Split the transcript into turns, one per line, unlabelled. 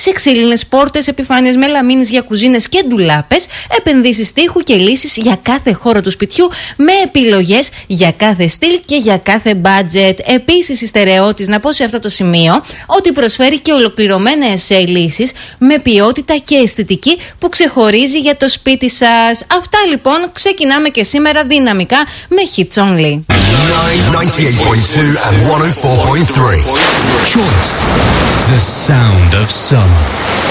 σε ξύλινες πόρτες, επιφάνειες μελαμίνης για κουζίνες και ντουλάπες, επενδύσεις τοίχου και λύσεις για κάθε χώρο του σπιτιού με επιλογές για κάθε στυλ και για κάθε budget. Επίσης, η Στερεότης, να πω σε αυτό το σημείο, ότι προσφέρει και ολοκληρωμένες λύσεις με ποιότητα και αισθητική που ξεχωρίζει για το σπίτι σας. Αυτά λοιπόν, ξεκινάμε και σήμερα δυναμικά με Hits Only.
98.2 and 104.3. Choice. The sound of summer.